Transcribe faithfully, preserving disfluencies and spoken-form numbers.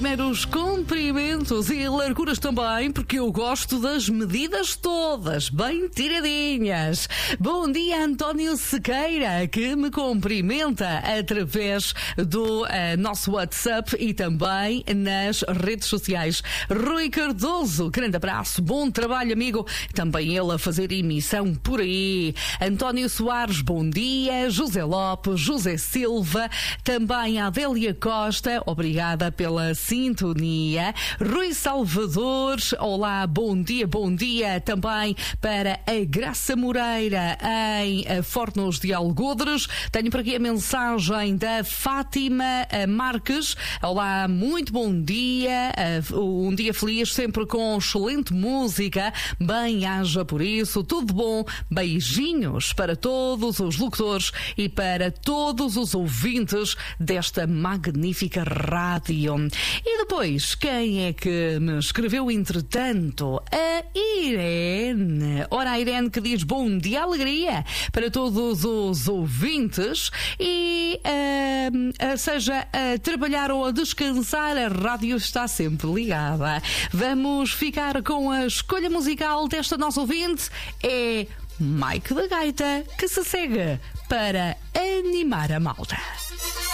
Meros comprimentos e larguras também, porque eu gosto das medidas todas, bem tiradinhas. Bom dia, António Sequeira, que me cumprimenta através do uh, nosso WhatsApp e também nas redes sociais. Rui Cardoso, grande abraço, bom trabalho, amigo. Também ele a fazer emissão por aí. António Soares, bom dia. José Lopes, José Silva, também a Adélia Costa, obrigada pela sintonia. Rui Salvador, olá, bom dia, bom dia também para a Graça Moreira em Fornos de Algodres. Tenho por aqui a mensagem da Fátima Marques. Olá, muito bom dia, um dia feliz, sempre com excelente música, bem haja por isso, tudo bom, beijinhos para todos os locutores e para todos os ouvintes desta magnífica rádio. E depois, quem é que me escreveu entretanto? A Irene. Ora, a Irene que diz bom dia, alegria para todos os ouvintes e uh, seja a trabalhar ou a descansar, a rádio está sempre ligada. Vamos ficar com a escolha musical desta nossa ouvinte, é Mike da Gaita, que se segue para animar a malta.